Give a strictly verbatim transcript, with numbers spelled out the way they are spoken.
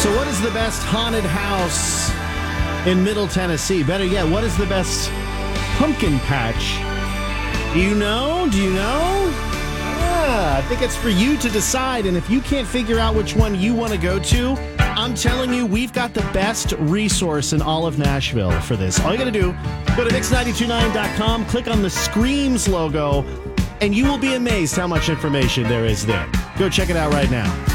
So what is the best haunted house in Middle Tennessee? Better yet, what is the best pumpkin patch? Do you know? Do you know? Yeah, I think it's for you to decide. And if you can't figure out which one you want to go to, I'm telling you, we've got the best resource in all of Nashville for this. All you got to do, go to mix nine two nine dot com, click on the Screams logo, and you will be amazed how much information there is there. Go check it out right now.